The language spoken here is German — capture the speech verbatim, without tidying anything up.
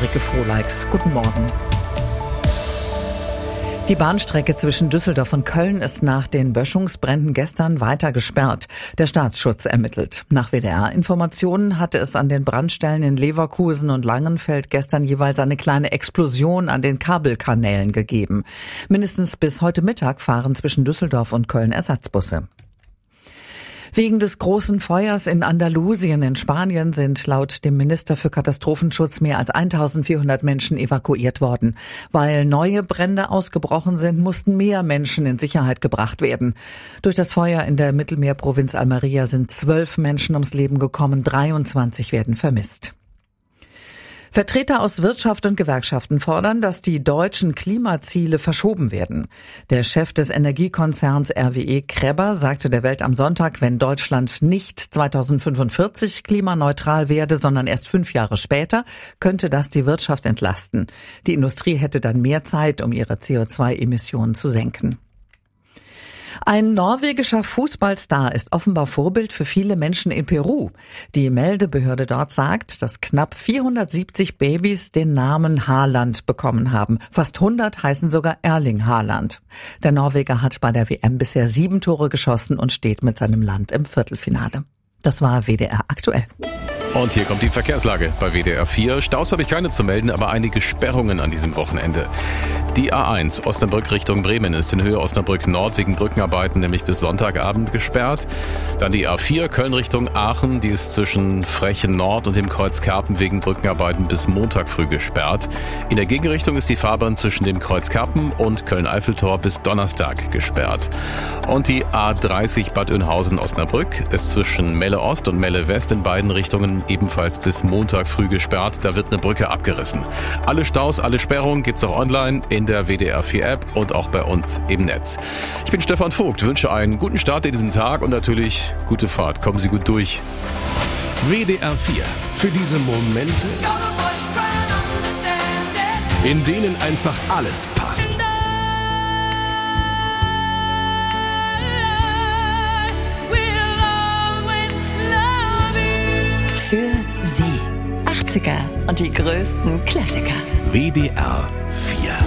Annike Frohleix. Guten Morgen. Die Bahnstrecke zwischen Düsseldorf und Köln ist nach den Böschungsbränden gestern weiter gesperrt. Der Staatsschutz ermittelt. Nach W D R-Informationen hatte es an den Brandstellen in Leverkusen und Langenfeld gestern jeweils eine kleine Explosion an den Kabelkanälen gegeben. Mindestens bis heute Mittag fahren zwischen Düsseldorf und Köln Ersatzbusse. Wegen des großen Feuers in Andalusien in Spanien sind laut dem Minister für Katastrophenschutz mehr als eintausendvierhundert Menschen evakuiert worden. Weil neue Brände ausgebrochen sind, mussten mehr Menschen in Sicherheit gebracht werden. Durch das Feuer in der Mittelmeerprovinz Almería sind zwölf Menschen ums Leben gekommen, dreiundzwanzig werden vermisst. Vertreter aus Wirtschaft und Gewerkschaften fordern, dass die deutschen Klimaziele verschoben werden. Der Chef des Energiekonzerns R W E, Krebber, sagte der Welt am Sonntag, wenn Deutschland nicht zweitausendfünfundvierzig klimaneutral werde, sondern erst fünf Jahre später, könnte das die Wirtschaft entlasten. Die Industrie hätte dann mehr Zeit, um ihre C O zwei Emissionen zu senken. Ein norwegischer Fußballstar ist offenbar Vorbild für viele Menschen in Peru. Die Meldebehörde dort sagt, dass knapp vierhundertsiebzig Babys den Namen Haaland bekommen haben. Fast hundert heißen sogar Erling Haaland. Der Norweger hat bei der W M bisher sieben Tore geschossen und steht mit seinem Land im Viertelfinale. Das war W D R aktuell. Und hier kommt die Verkehrslage bei W D R vier. Staus habe ich keine zu melden, aber einige Sperrungen an diesem Wochenende. Die A eins Osnabrück Richtung Bremen ist in Höhe Osnabrück Nord wegen Brückenarbeiten nämlich bis Sonntagabend gesperrt. Dann die A vier Köln Richtung Aachen, die ist zwischen Frechen Nord und dem Kreuz Karpen wegen Brückenarbeiten bis Montag früh gesperrt. In der Gegenrichtung ist die Fahrbahn zwischen dem Kreuz Karpen und Köln-Eiffeltor bis Donnerstag gesperrt. Und die A dreißig Bad Oeynhausen Osnabrück ist zwischen Melle Ost und Melle West in beiden Richtungen ebenfalls bis Montag früh gesperrt. Da wird eine Brücke abgerissen. Alle Staus, alle Sperrungen gibt's auch online in der W D R vier App und auch bei uns im Netz. Ich bin Stefan Vogt, wünsche einen guten Start in diesen Tag und natürlich gute Fahrt. Kommen Sie gut durch. W D R vier. Für diese Momente, in denen einfach alles passt. Für Sie. achtziger und die größten Klassiker. W D R vier.